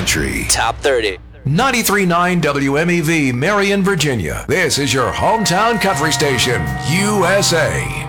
country. Top 30. 93.9 WMEV, Marion, Virginia. This is your hometown country station, USA.